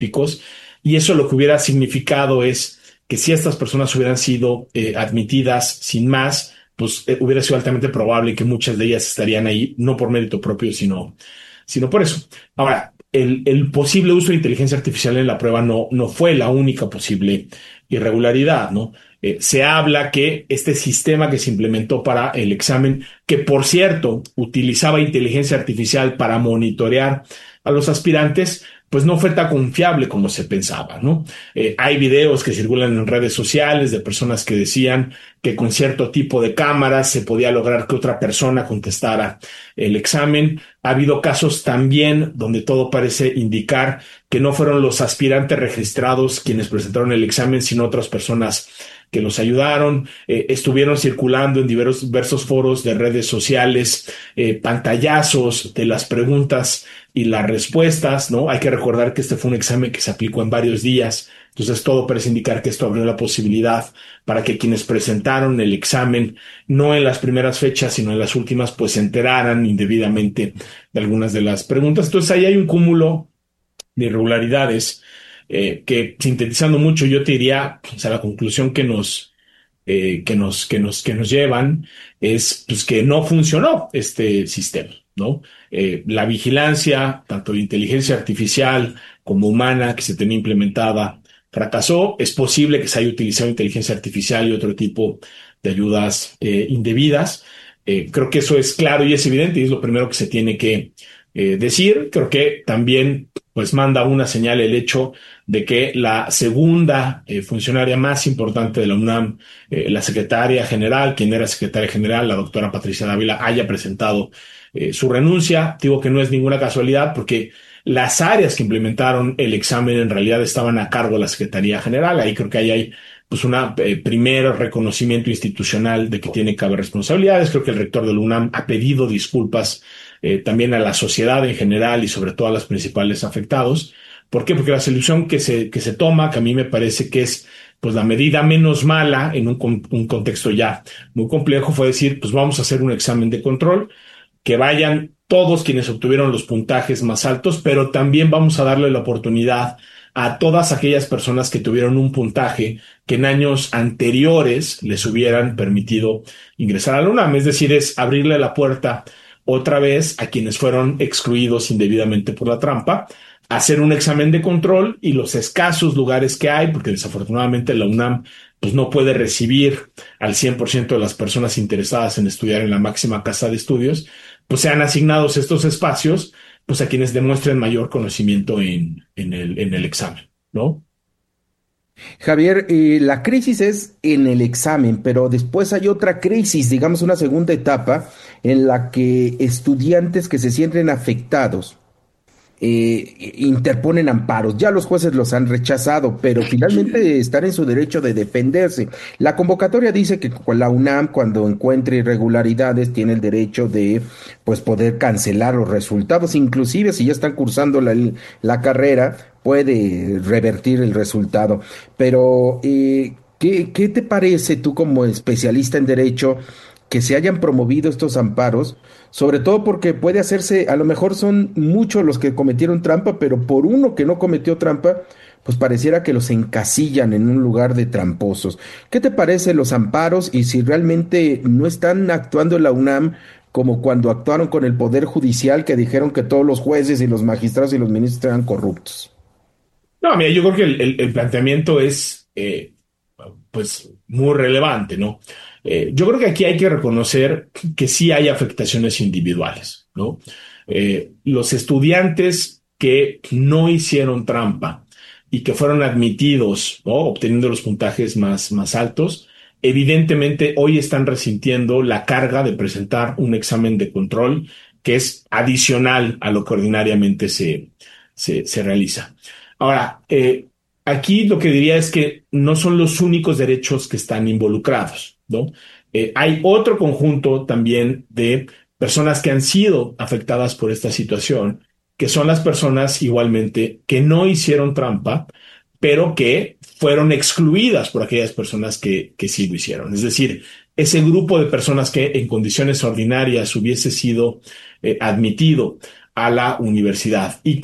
picos, y eso lo que hubiera significado es que si estas personas hubieran sido admitidas sin más, pues hubiera sido altamente probable que muchas de ellas estarían ahí, no por mérito propio, sino por eso. Ahora, el posible uso de inteligencia artificial en la prueba no fue la única posible irregularidad, ¿no? Se habla que este sistema que se implementó para el examen, que por cierto utilizaba inteligencia artificial para monitorear a los aspirantes, pues no fue tan confiable como se pensaba, ¿no? Hay videos que circulan en redes sociales de personas que decían que con cierto tipo de cámaras se podía lograr que otra persona contestara el examen. Ha habido casos también donde todo parece indicar que no fueron los aspirantes registrados quienes presentaron el examen, sino otras personas que los ayudaron. Estuvieron circulando en diversos foros de redes sociales pantallazos de las preguntas y las respuestas, ¿no? Hay que recordar que este fue un examen que se aplicó en varios días, entonces todo parece indicar que esto abrió la posibilidad para que quienes presentaron el examen, no en las primeras fechas, sino en las últimas, pues se enteraran indebidamente de algunas de las preguntas. Entonces ahí hay un cúmulo de irregularidades que, sintetizando mucho, yo te diría, pues, a la conclusión que nos llevan es pues, que no funcionó este sistema, ¿no? La vigilancia, tanto de inteligencia artificial como humana, que se tenía implementada, fracasó. Es posible que se haya utilizado inteligencia artificial y otro tipo de ayudas indebidas. Creo que eso es claro y es evidente y es lo primero que se tiene que decir. Creo que también pues manda una señal el hecho de que la segunda funcionaria más importante de la UNAM, la secretaria general, quien era secretaria general, la doctora Patricia Dávila, haya presentado su renuncia. Digo que no es ninguna casualidad porque las áreas que implementaron el examen en realidad estaban a cargo de la Secretaría General. Ahí creo que ahí hay pues una primer reconocimiento institucional de que tiene que haber responsabilidades. Creo que el rector de la UNAM ha pedido disculpas también a la sociedad en general y sobre todo a los principales afectados. ¿Por qué? Porque la solución que se toma, que a mí me parece que es pues la medida menos mala en un contexto ya muy complejo, fue decir, pues vamos a hacer un examen de control, que vayan todos quienes obtuvieron los puntajes más altos, pero también vamos a darle la oportunidad a todas aquellas personas que tuvieron un puntaje que en años anteriores les hubieran permitido ingresar a la UNAM. Es decir, es abrirle la puerta otra vez a quienes fueron excluidos indebidamente por la trampa, hacer un examen de control y los escasos lugares que hay, porque desafortunadamente la UNAM pues no puede recibir al 100% de las personas interesadas en estudiar en la máxima casa de estudios, pues sean asignados estos espacios pues a quienes demuestren mayor conocimiento en el examen, ¿no? Javier, la crisis es en el examen, pero después hay otra crisis, digamos una segunda etapa, en la que estudiantes que se sienten afectados interponen amparos. Ya los jueces los han rechazado, pero finalmente están en su derecho de defenderse. La convocatoria dice que la UNAM, cuando encuentre irregularidades, tiene el derecho de, pues, poder cancelar los resultados. Inclusive, si ya están cursando la carrera, puede revertir el resultado. Pero, ¿qué te parece tú como especialista en derecho que se hayan promovido estos amparos? Sobre todo porque puede hacerse, a lo mejor son muchos los que cometieron trampa, pero por uno que no cometió trampa, pues pareciera que los encasillan en un lugar de tramposos. ¿Qué te parece los amparos y si realmente no están actuando en la UNAM como cuando actuaron con el Poder Judicial, que dijeron que todos los jueces y los magistrados y los ministros eran corruptos? No, mira, yo creo que el planteamiento es pues muy relevante, ¿no? Yo creo que aquí hay que reconocer que sí hay afectaciones individuales, ¿no? Los estudiantes que no hicieron trampa y que fueron admitidos, ¿no? Obteniendo los puntajes más altos, evidentemente hoy están resintiendo la carga de presentar un examen de control que es adicional a lo que ordinariamente se realiza. Ahora, aquí lo que diría es que no son los únicos derechos que están involucrados, ¿no? Hay otro conjunto también de personas que han sido afectadas por esta situación, que son las personas igualmente que no hicieron trampa, pero que fueron excluidas por aquellas personas que sí lo hicieron. Es decir, ese grupo de personas que en condiciones ordinarias hubiese sido admitido a la universidad y que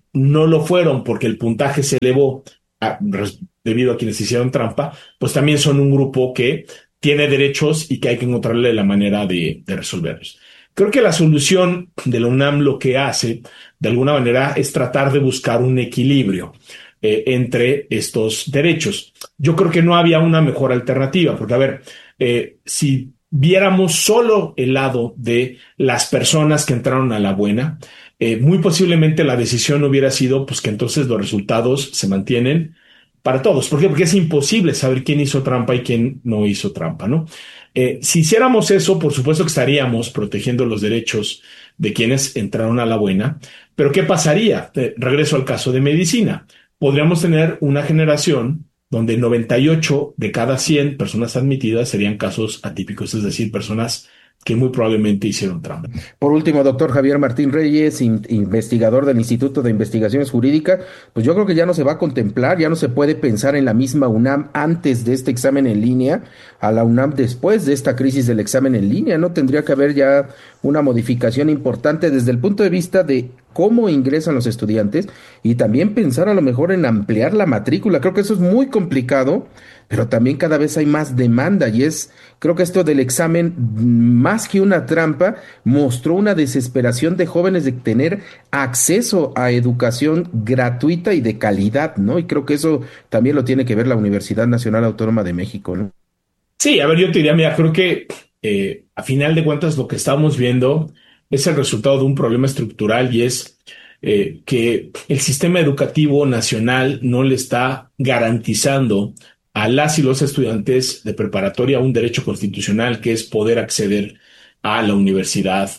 no lo fueron porque el puntaje se elevó debido a quienes hicieron trampa, pues también son un grupo que tiene derechos y que hay que encontrarle la manera de resolverlos. Creo que la solución de la UNAM lo que hace, de alguna manera, es tratar de buscar un equilibrio entre estos derechos. Yo creo que no había una mejor alternativa, porque, a ver, si viéramos solo el lado de las personas que entraron a la buena, muy posiblemente la decisión hubiera sido pues que entonces los resultados se mantienen para todos. ¿Por qué? Porque es imposible saber quién hizo trampa y quién no hizo trampa, ¿no? Si hiciéramos eso, por supuesto que estaríamos protegiendo los derechos de quienes entraron a la buena, pero ¿qué pasaría? Regreso al caso de medicina. Podríamos tener una generación donde 98 de cada 100 personas admitidas serían casos atípicos, es decir, personas que muy probablemente hicieron trampa. Por último, doctor Javier Martín Reyes, investigador del Instituto de Investigaciones Jurídicas, pues yo creo que ya no se va a contemplar, ya no se puede pensar en la misma UNAM antes de este examen en línea, a la UNAM después de esta crisis del examen en línea, ¿no? Tendría que haber ya una modificación importante desde el punto de vista de cómo ingresan los estudiantes y también pensar a lo mejor en ampliar la matrícula. Creo que eso es muy complicado, pero también cada vez hay más demanda y creo que esto del examen, más que una trampa, mostró una desesperación de jóvenes de tener acceso a educación gratuita y de calidad, ¿no? Y creo que eso también lo tiene que ver la Universidad Nacional Autónoma de México, ¿no? Sí, a ver, yo te diría, mira, creo que a final de cuentas lo que estamos viendo es el resultado de un problema estructural y es que el sistema educativo nacional no le está garantizando a las y los estudiantes de preparatoria un derecho constitucional que es poder acceder a la universidad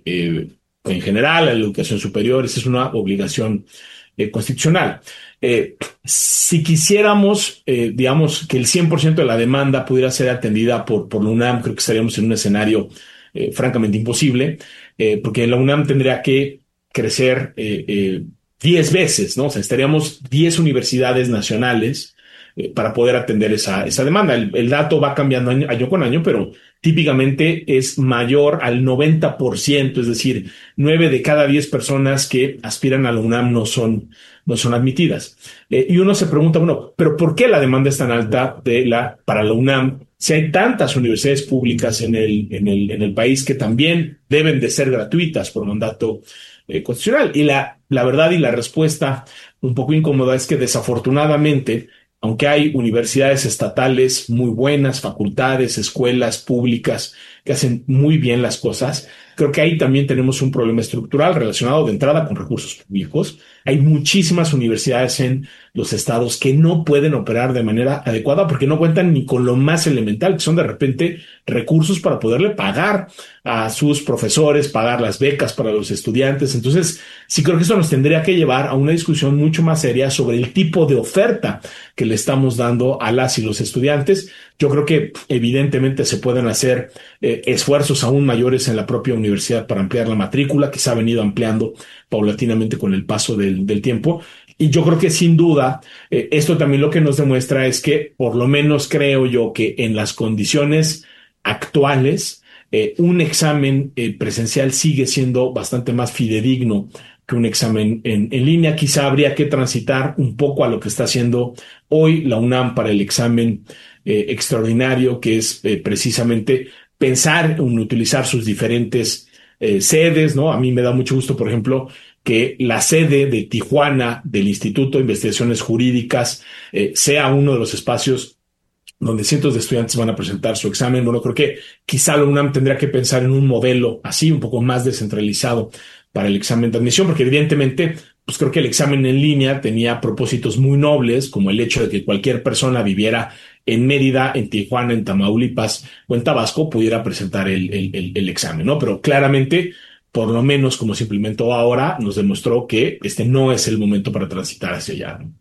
en general, a la educación superior. Esa es una obligación constitucional. Si quisiéramos, digamos, que el 100% de la demanda pudiera ser atendida por la UNAM, creo que estaríamos en un escenario francamente imposible, porque la UNAM tendría que crecer 10 veces, ¿no? O sea, estaríamos 10 universidades nacionales para poder atender esa demanda. El dato va cambiando año con año, pero típicamente es mayor al 90%, es decir, 9 de cada 10 personas que aspiran a la UNAM no son admitidas. Y uno se pregunta, bueno, ¿pero por qué la demanda es tan alta para la UNAM si hay tantas universidades públicas en el país que también deben de ser gratuitas por mandato constitucional? Y la verdad y la respuesta un poco incómoda es que desafortunadamente, aunque hay universidades estatales muy buenas, facultades, escuelas públicas que hacen muy bien las cosas, creo que ahí también tenemos un problema estructural relacionado de entrada con recursos públicos. Hay muchísimas universidades en los estados que no pueden operar de manera adecuada porque no cuentan ni con lo más elemental, que son de repente recursos para poderle pagar a sus profesores, pagar las becas para los estudiantes. Entonces, sí creo que eso nos tendría que llevar a una discusión mucho más seria sobre el tipo de oferta que le estamos dando a las y los estudiantes. Yo creo que evidentemente se pueden hacer esfuerzos aún mayores en la propia universidad para ampliar la matrícula, que se ha venido ampliando paulatinamente con el paso del tiempo. Y yo creo que sin duda, esto también lo que nos demuestra es que, por lo menos creo yo, que en las condiciones actuales, un examen presencial sigue siendo bastante más fidedigno que un examen en línea. Quizá habría que transitar un poco a lo que está haciendo hoy la UNAM para el examen extraordinario, que es precisamente pensar en utilizar sus diferentes sedes, ¿no? A mí me da mucho gusto, por ejemplo, que la sede de Tijuana del Instituto de Investigaciones Jurídicas sea uno de los espacios donde cientos de estudiantes van a presentar su examen. Bueno, creo que quizá la UNAM tendría que pensar en un modelo así, un poco más descentralizado para el examen de admisión, porque evidentemente, pues creo que el examen en línea tenía propósitos muy nobles, como el hecho de que cualquier persona viviera en Mérida, en Tijuana, en Tamaulipas o en Tabasco pudiera presentar el examen, ¿no? Pero claramente, por lo menos como se implementó ahora, nos demostró que este no es el momento para transitar hacia allá, ¿no?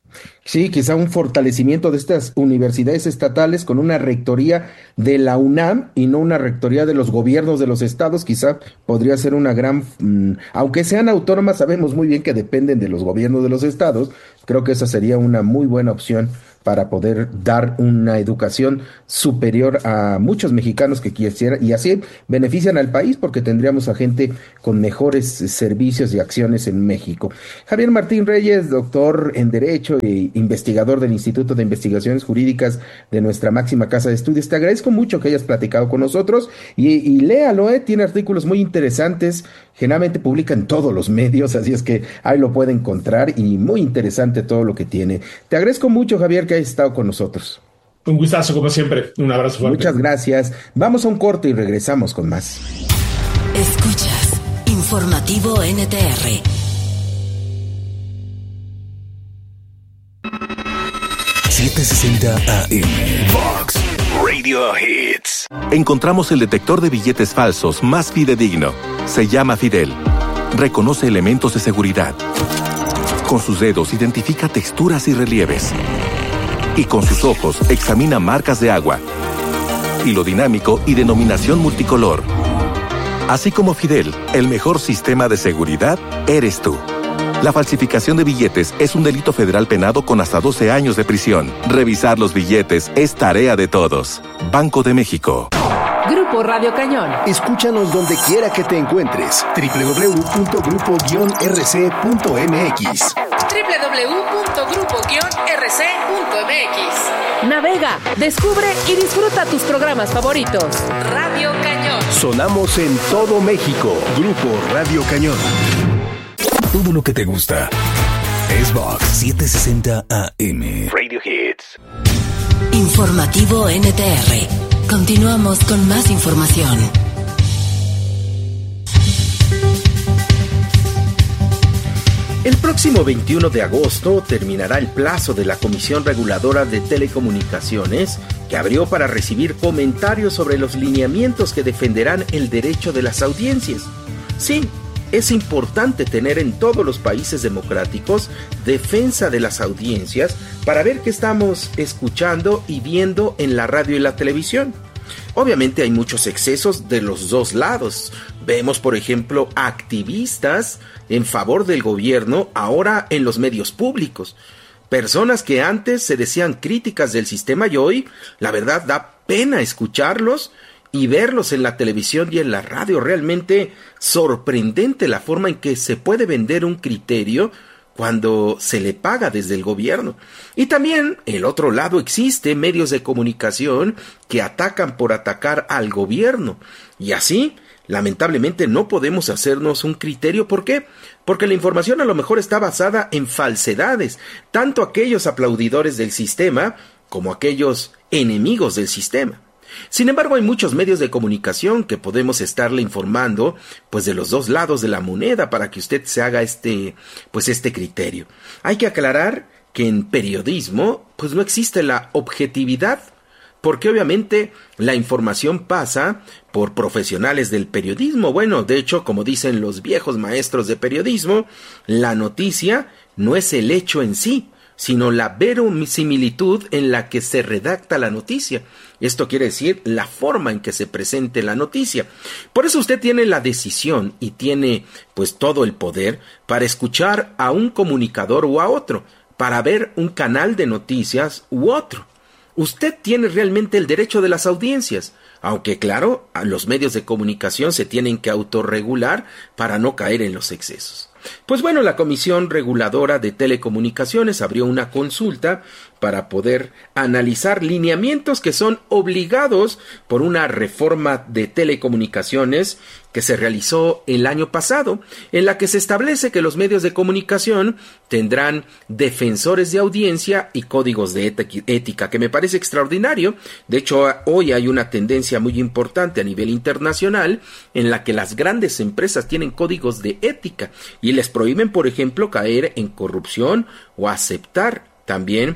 Sí, quizá un fortalecimiento de estas universidades estatales con una rectoría de la UNAM y no una rectoría de los gobiernos de los estados, quizá podría ser una aunque sean autónomas, sabemos muy bien que dependen de los gobiernos de los estados, Creo que esa sería una muy buena opción para poder dar una educación superior a muchos mexicanos que quisieran, y así benefician al país porque tendríamos a gente con mejores servicios y acciones en México. Javier Martín Reyes, doctor en Derecho e investigador del Instituto de Investigaciones Jurídicas de nuestra máxima casa de estudios, te agradezco mucho que hayas platicado con nosotros y léalo, tiene artículos muy interesantes, generalmente publica en todos los medios, así es que ahí lo puede encontrar y muy interesante todo lo que tiene. Te agradezco mucho, Javier, que hayas estado con nosotros. Un gustazo, como siempre. Un abrazo Muchas fuerte. gracias. Vamos a un corte y regresamos con más. Escuchas Informativo NTR. ...760 AM... Vox Radio Hits. Encontramos el detector de billetes falsos más fidedigno. Se llama Fidel. Reconoce elementos de seguridad. Con sus dedos identifica texturas y relieves. Y con sus ojos examina marcas de agua. Hilo dinámico y denominación multicolor. Así como Fidel, el mejor sistema de seguridad eres tú. La falsificación de billetes es un delito federal penado con hasta 12 años de prisión. Revisar los billetes es tarea de todos. Banco de México. Grupo Radio Cañón. Escúchanos donde quiera que te encuentres. www.grupo-rc.mx. www.grupo-rc.mx. Navega, descubre y disfruta tus programas favoritos. Radio Cañón. Sonamos en todo México. Grupo Radio Cañón. Todo lo que te gusta es Vox 760 AM. Radio Hits. Informativo NTR. Continuamos con más información. El próximo 21 de agosto terminará el plazo de la Comisión Reguladora de Telecomunicaciones, que abrió para recibir comentarios sobre los lineamientos que defenderán el derecho de las audiencias. Sí, es importante tener en todos los países democráticos defensa de las audiencias para ver qué estamos escuchando y viendo en la radio y la televisión. Obviamente hay muchos excesos de los dos lados. Vemos, por ejemplo, activistas en favor del gobierno ahora en los medios públicos. Personas que antes se decían críticas del sistema y hoy, la verdad, da pena escucharlos y verlos en la televisión y en la radio. Realmente sorprendente la forma en que se puede vender un criterio cuando se le paga desde el gobierno. Y también, el otro lado, existe medios de comunicación que atacan por atacar al gobierno. Y así, lamentablemente, no podemos hacernos un criterio. ¿Por qué? Porque la información a lo mejor está basada en falsedades, tanto aquellos aplaudidores del sistema como aquellos enemigos del sistema. Sin embargo, hay muchos medios de comunicación que podemos estarle informando, pues, de los dos lados de la moneda para que usted se haga este criterio. Hay que aclarar que en periodismo, pues, no existe la objetividad, porque obviamente la información pasa por profesionales del periodismo. Bueno, de hecho, como dicen los viejos maestros de periodismo, la noticia no es el hecho en sí, sino la verosimilitud en la que se redacta la noticia. Esto quiere decir la forma en que se presente la noticia. Por eso usted tiene la decisión y tiene, pues, todo el poder para escuchar a un comunicador o a otro, para ver un canal de noticias u otro. Usted tiene realmente el derecho de las audiencias, aunque claro, los medios de comunicación se tienen que autorregular para no caer en los excesos. Pues bueno, la Comisión Reguladora de Telecomunicaciones abrió una consulta para poder analizar lineamientos que son obligados por una reforma de telecomunicaciones que se realizó el año pasado, en la que se establece que los medios de comunicación tendrán defensores de audiencia y códigos de ética, que me parece extraordinario. De hecho, hoy hay una tendencia muy importante a nivel internacional en la que las grandes empresas tienen códigos de ética y les prohíben, por ejemplo, caer en corrupción o aceptar también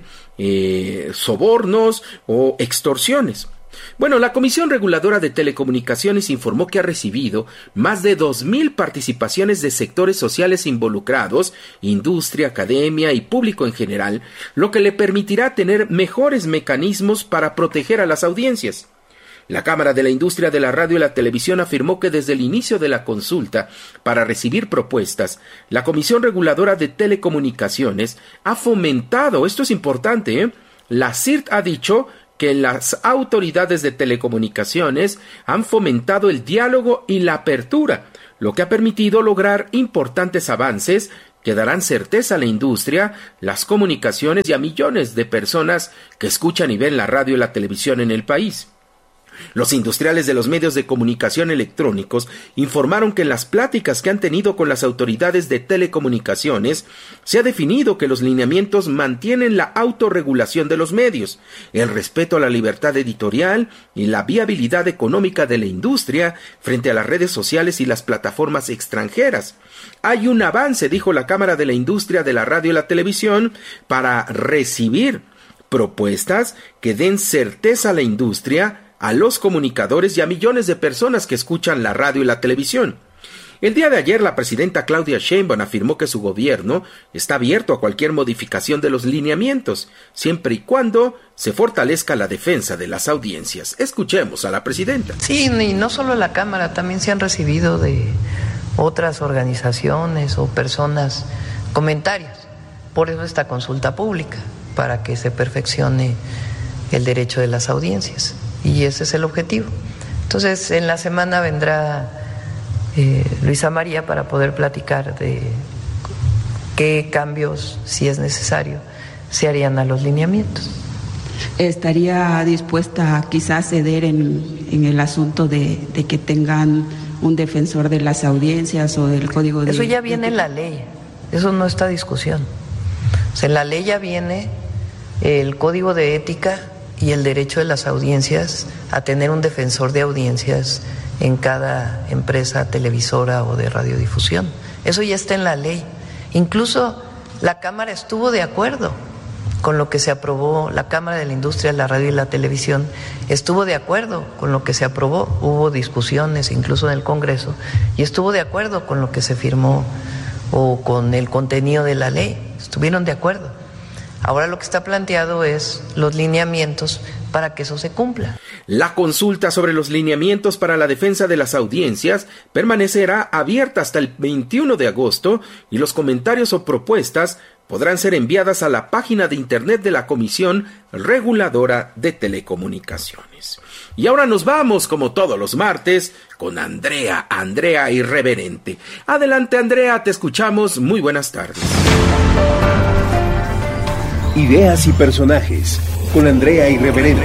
sobornos o extorsiones. Bueno, la Comisión Reguladora de Telecomunicaciones informó que ha recibido más de 2,000 participaciones de sectores sociales involucrados, industria, academia y público en general, lo que le permitirá tener mejores mecanismos para proteger a las audiencias. La Cámara de la Industria de la Radio y la Televisión afirmó que desde el inicio de la consulta para recibir propuestas, la Comisión Reguladora de Telecomunicaciones ha fomentado, esto es importante, la CIRT ha dicho que las autoridades de telecomunicaciones han fomentado el diálogo y la apertura, lo que ha permitido lograr importantes avances que darán certeza a la industria, las comunicaciones y a millones de personas que escuchan y ven la radio y la televisión en el país. Los industriales de los medios de comunicación electrónicos informaron que en las pláticas que han tenido con las autoridades de telecomunicaciones se ha definido que los lineamientos mantienen la autorregulación de los medios, el respeto a la libertad editorial y la viabilidad económica de la industria frente a las redes sociales y las plataformas extranjeras. Hay un avance, dijo la Cámara de la Industria de la Radio y la Televisión, para recibir propuestas que den certeza a la industria, a los comunicadores y a millones de personas que escuchan la radio y la televisión. El día de ayer, la presidenta Claudia Sheinbaum afirmó que su gobierno está abierto a cualquier modificación de los lineamientos, siempre y cuando se fortalezca la defensa de las audiencias. Escuchemos a la presidenta. Sí, y no solo la Cámara, también se han recibido de otras organizaciones o personas comentarios. Por eso esta consulta pública, para que se perfeccione el derecho de las audiencias. Y ese es el objetivo. Entonces, en la semana vendrá Luisa María para poder platicar de qué cambios, si es necesario, se harían a los lineamientos. ¿Estaría dispuesta quizás a ceder en el asunto de que tengan un defensor de las audiencias o del código de... Eso ya viene en la ley, eso no está a discusión. O sea, en la ley ya viene el código de ética y el derecho de las audiencias a tener un defensor de audiencias en cada empresa televisora o de radiodifusión. Eso ya está en la ley. Incluso la Cámara estuvo de acuerdo con lo que se aprobó, la Cámara de la Industria de la Radio y la Televisión estuvo de acuerdo con lo que se aprobó. Hubo discusiones incluso en el Congreso y estuvo de acuerdo con lo que se firmó o con el contenido de la ley. Estuvieron de acuerdo. Ahora lo que está planteado es los lineamientos para que eso se cumpla. La consulta sobre los lineamientos para la defensa de las audiencias permanecerá abierta hasta el 21 de agosto y los comentarios o propuestas podrán ser enviadas a la página de internet de la Comisión Reguladora de Telecomunicaciones. Y ahora nos vamos, como todos los martes, con Andrea Irreverente. Adelante, Andrea, te escuchamos. Muy buenas tardes. Ideas y personajes con Andrea Irreverente.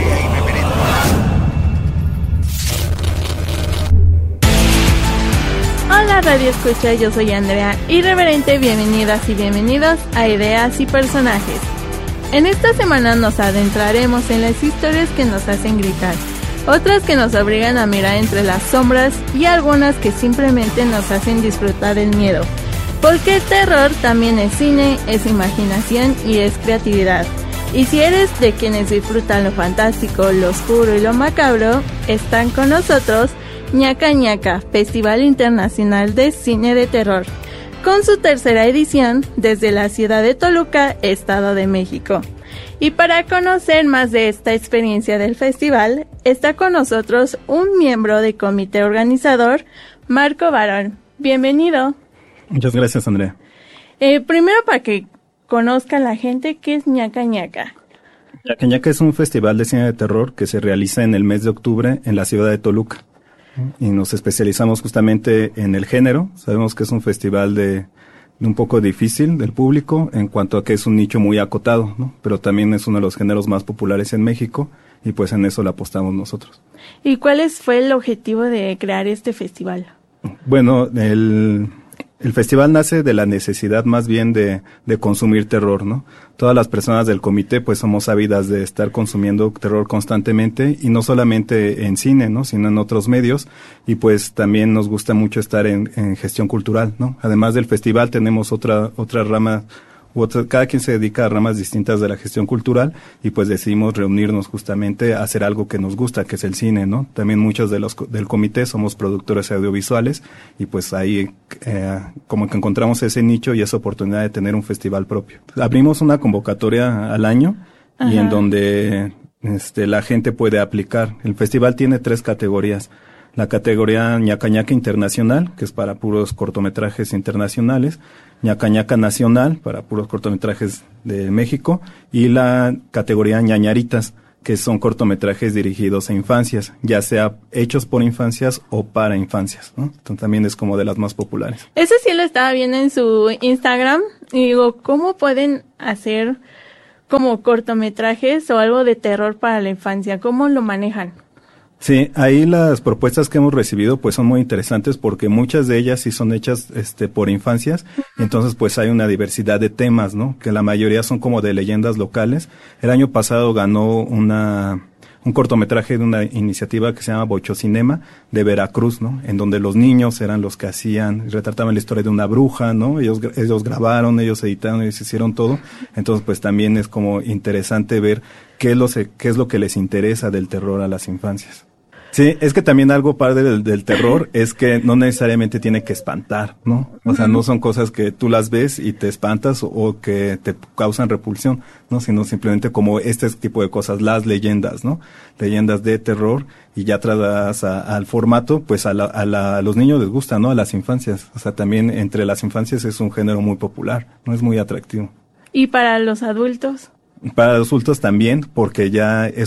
Hola Radio Escucha, yo soy Andrea Irreverente, bienvenidas y bienvenidos a Ideas y Personajes. En esta semana nos adentraremos en las historias que nos hacen gritar, otras que nos obligan a mirar entre las sombras y algunas que simplemente nos hacen disfrutar el miedo. Porque el terror también es cine, es imaginación y es creatividad. Y si eres de quienes disfrutan lo fantástico, lo oscuro y lo macabro, están con nosotros Ñaca Ñaca, Festival Internacional de Cine de Terror, con su tercera edición desde la ciudad de Toluca, Estado de México. Y para conocer más de esta experiencia del festival, está con nosotros un miembro del comité organizador, Marco Barón. Bienvenido. Muchas gracias, Andrea. Primero, para que conozca la gente, ¿qué es Ñaca Ñaca? Ñaca Ñaca es un festival de cine de terror que se realiza en el mes de octubre en la ciudad de Toluca. Y nos especializamos justamente en el género. Sabemos que es un festival de un poco difícil del público en cuanto a que es un nicho muy acotado, ¿no? Pero también es uno de los géneros más populares en México y pues en eso le apostamos nosotros. ¿Y cuál fue el objetivo de crear este festival? Bueno, el festival nace de la necesidad más bien de consumir terror, ¿no? Todas las personas del comité pues somos ávidas de estar consumiendo terror constantemente y no solamente en cine, ¿no? Sino en otros medios y pues también nos gusta mucho estar en gestión cultural, ¿no? Además del festival tenemos otra rama, cada quien se dedica a ramas distintas de la gestión cultural y pues decidimos reunirnos justamente a hacer algo que nos gusta, que es el cine, ¿no? También muchos del comité somos productores audiovisuales y pues ahí como que encontramos ese nicho y esa oportunidad de tener un festival propio. Abrimos una convocatoria al año. Ajá. Y en donde la gente puede aplicar. El festival tiene 3 categorías. La categoría Ñaca Ñaca Internacional, que es para puros cortometrajes internacionales, Ñaca Ñaca Nacional, para puros cortometrajes de México, y la categoría Ñañaritas, que son cortometrajes dirigidos a infancias, ya sea hechos por infancias o para infancias, ¿no? Entonces también es como de las más populares. Ese sí lo estaba viendo en su Instagram, y digo, ¿cómo pueden hacer como cortometrajes o algo de terror para la infancia? ¿Cómo lo manejan? Sí, ahí las propuestas que hemos recibido pues son muy interesantes porque muchas de ellas sí son hechas por infancias, entonces pues hay una diversidad de temas, ¿no? Que la mayoría son como de leyendas locales. El año pasado ganó un cortometraje de una iniciativa que se llama Bocho Cinema de Veracruz, ¿no? En donde los niños eran los que retrataban la historia de una bruja, ¿no? Ellos grabaron, ellos editaron, ellos hicieron todo. Entonces pues también es como interesante ver qué es lo que les interesa del terror a las infancias. Sí, es que también algo padre del terror es que no necesariamente tiene que espantar, ¿no? O sea, no son cosas que tú las ves y te espantas o que te causan repulsión, ¿no? Sino simplemente como este tipo de cosas, las leyendas, ¿no? Leyendas de terror, y ya trasladas al formato, pues a los niños les gusta, ¿no? A las infancias. O sea, también entre las infancias es un género muy popular, ¿no? Es muy atractivo. ¿Y para los adultos? Para los adultos también, porque ya es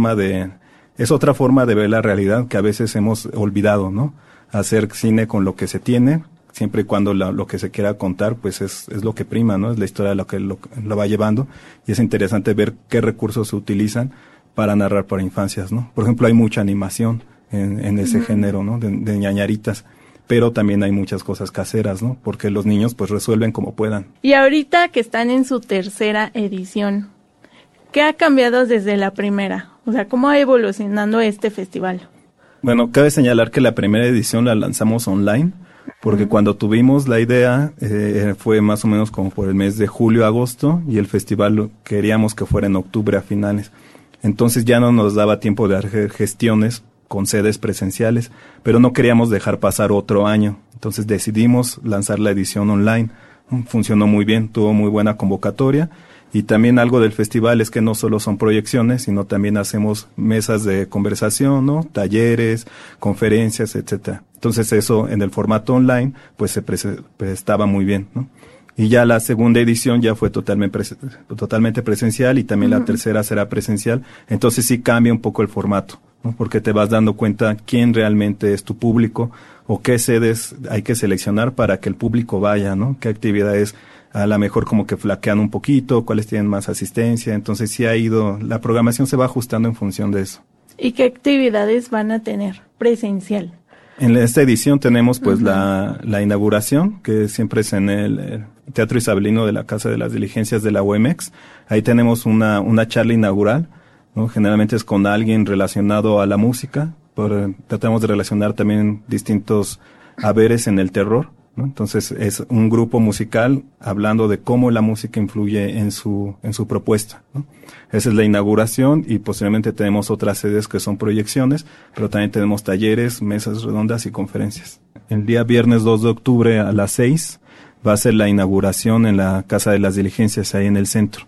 otra forma de ver la realidad que a veces hemos olvidado, ¿no? Hacer cine con lo que se tiene, siempre y cuando lo que se quiera contar, pues es lo que prima, ¿no? Es la historia lo que lo va llevando, y es interesante ver qué recursos se utilizan para narrar para infancias, ¿no? Por ejemplo, hay mucha animación en ese género, ¿no? De ñañaritas, pero también hay muchas cosas caseras, ¿no? Porque los niños pues resuelven como puedan. Y ahorita que están en su 3ª edición, ¿qué ha cambiado desde la primera? O sea, ¿cómo va evolucionando este festival? Bueno, cabe señalar que la primera edición la lanzamos online, porque cuando tuvimos la idea fue más o menos como por el mes de julio, agosto, y el festival queríamos que fuera en octubre a finales. Entonces ya no nos daba tiempo de hacer gestiones con sedes presenciales, pero no queríamos dejar pasar otro año. Entonces decidimos lanzar la edición online. Funcionó muy bien, tuvo muy buena convocatoria. Y también algo del festival es que no solo son proyecciones, sino también hacemos mesas de conversación, ¿no? Talleres, conferencias, etcétera. Entonces eso en el formato online pues se prestaba muy bien, ¿no? Y ya la segunda edición ya fue totalmente presencial, y también la tercera será presencial. Entonces sí cambia un poco el formato, ¿no? Porque te vas dando cuenta quién realmente es tu público o qué sedes hay que seleccionar para que el público vaya, ¿no? Qué actividades a lo mejor como que flaquean un poquito, cuáles tienen más asistencia. Entonces sí la programación se va ajustando en función de eso. ¿Y qué actividades van a tener presencial? En esta edición tenemos pues la inauguración, que siempre es en el Teatro Isabelino de la Casa de las Diligencias de la UMX. Ahí tenemos una charla inaugural, ¿no? Generalmente es con alguien relacionado a la música, tratamos de relacionar también distintos haberes en el terror, ¿no? Entonces es un grupo musical hablando de cómo la música influye en su propuesta, ¿no? Esa es la inauguración, y posteriormente tenemos otras sedes que son proyecciones, pero también tenemos talleres, mesas redondas y conferencias. El día viernes 2 de octubre a las 6 va a ser la inauguración en la Casa de las Diligencias, ahí en el centro.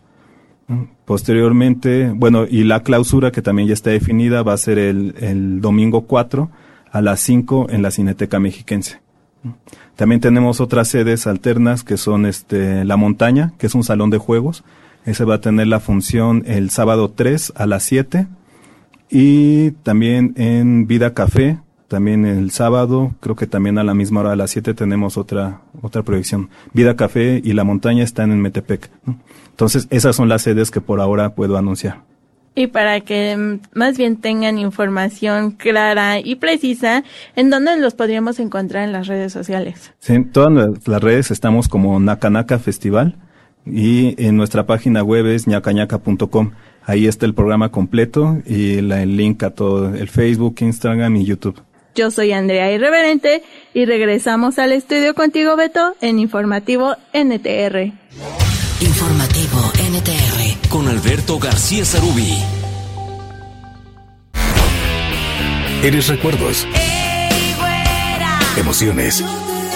Posteriormente, y la clausura, que también ya está definida, va a ser el domingo 4 a las 5 en la Cineteca Mexiquense. También tenemos otras sedes alternas que son La Montaña, que es un salón de juegos. Ese va a tener la función el sábado 3 a las 7. Y también en Vida Café, también el sábado, creo que también a la misma hora, a las 7, tenemos otra proyección. Vida Café y La Montaña están en Metepec, ¿no? Entonces, esas son las sedes que por ahora puedo anunciar. Y para que más bien tengan información clara y precisa, ¿en dónde los podríamos encontrar en las redes sociales? Sí, en todas las redes estamos como Ñaca Ñaca Festival, y en nuestra página web es ñacañaca.com. Ahí está el programa completo y el link a todo el Facebook, Instagram y YouTube. Yo soy Andrea Irreverente y regresamos al estudio contigo, Beto, en Informativo NTR. Informativo NTR con Alberto García Zarubi. Eres recuerdos, emociones,